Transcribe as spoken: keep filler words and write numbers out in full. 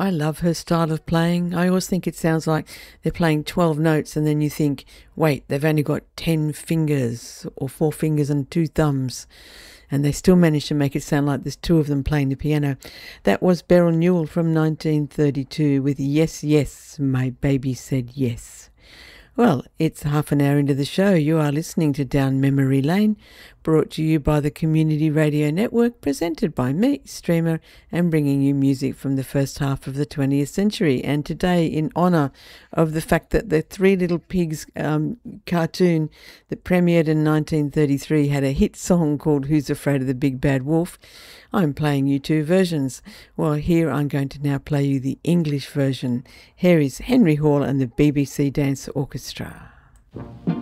I love her style of playing. I always think it sounds like they're playing twelve notes and then you think, wait, they've only got ten fingers or four fingers and two thumbs. And they still manage to make it sound like there's two of them playing the piano. That was Beryl Newell from nineteen thirty-two with Yes, Yes, My Baby Said Yes. Well, it's half an hour into the show. You are listening to Down Memory Lane, brought to you by the Community Radio Network, presented by me, Streamer, and bringing you music from the first half of the twentieth century. And today, in honour of the fact that the Three Little Pigs um, cartoon that premiered in nineteen thirty-three had a hit song called Who's Afraid of the Big Bad Wolf, I'm playing you two versions. Well, here I'm going to now play you the English version. Here is Henry Hall and the B B C Dance Orchestra.